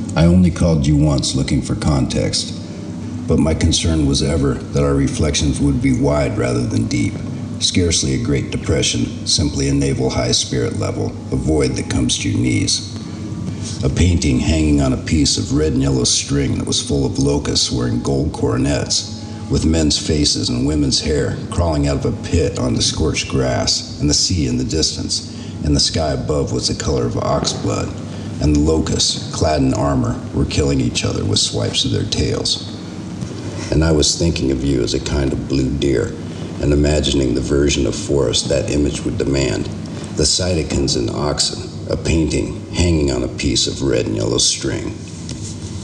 I only called you once looking for context, but my concern was ever that our reflections would be wide rather than deep. Scarcely a Great Depression, simply a naval high spirit level, a void that comes to your knees. A painting hanging on a piece of red and yellow string that was full of locusts wearing gold coronets, with men's faces and women's hair crawling out of a pit onto scorched grass, and the sea in the distance, and the sky above was the color of ox blood, and the locusts, clad in armor, were killing each other with swipes of their tails. And I was thinking of you as a kind of blue deer, and imagining the version of forest that image would demand, the cytokines and oxen, a painting hanging on a piece of red and yellow string.